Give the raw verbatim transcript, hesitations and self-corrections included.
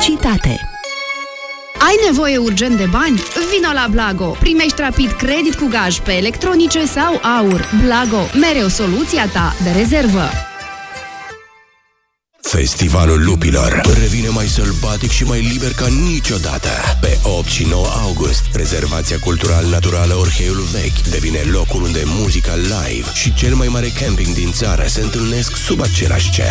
Publicitate. Ai nevoie urgent de bani? Vino la Blago! Primești rapid credit cu gaj pe electronice sau aur. Blago, mereu soluția ta de rezervă. Festivalul Lupilor revine mai sălbatic și mai liber ca niciodată. Pe opt și nouă august, rezervația cultural-naturală Orheiul Vechi devine locul unde muzica live și cel mai mare camping din țară se întâlnesc sub același cer.